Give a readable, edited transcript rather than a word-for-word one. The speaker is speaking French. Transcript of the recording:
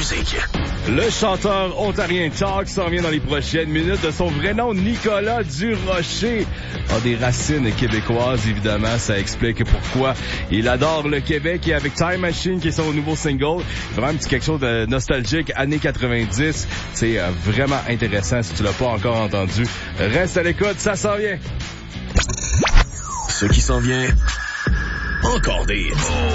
musique. Le chanteur ontarien Chalk s'en vient dans les prochaines minutes. De son vrai nom, Nicolas Durocher, a des racines québécoises, évidemment. Ça explique pourquoi il adore le Québec. Et avec Time Machine, qui est son nouveau single, vraiment quelque chose de nostalgique, années 90. C'est vraiment intéressant si tu l'as pas encore entendu. Reste à l'écoute, ça s'en vient. Ce qui s'en vient, encore des hits.